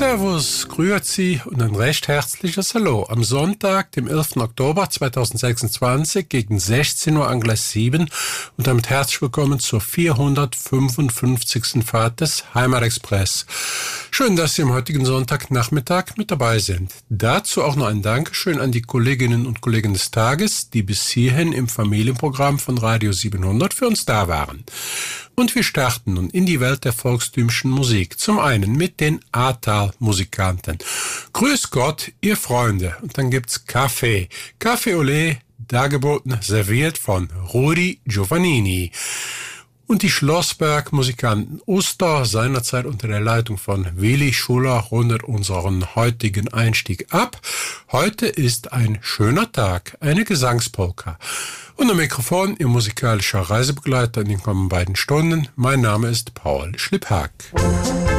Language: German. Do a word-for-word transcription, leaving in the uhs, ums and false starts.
Servus, grüezi und ein recht herzliches Hallo. Am Sonntag, dem elften Oktober zweitausendsechsundzwanzig gegen sechzehn Uhr Anglass sieben und damit herzlich willkommen zur vierhundertfünfundfünfzigsten Fahrt des Heimatexpress. Schön, dass Sie am heutigen Sonntagnachmittag mit dabei sind. Dazu auch noch ein Dankeschön an die Kolleginnen und Kollegen des Tages, die bis hierhin im Familienprogramm von Radio siebenhundert für uns da waren. Und wir starten nun in die Welt der volkstümlichen Musik. Zum einen mit den Ahrtal-Musikanten. Grüß Gott, ihr Freunde. Und dann gibt's Kaffee. Kaffee Olé, dargeboten, serviert von Rudi Giovannini. Und die Schlossberg-Musikanten Uster, seinerzeit unter der Leitung von Willi Schuller, rundet unseren heutigen Einstieg ab. Heute ist ein schöner Tag, eine Gesangspolka. Und am Mikrofon Ihr musikalischer Reisebegleiter in den kommenden beiden Stunden. Mein Name ist Paul Schlipphack.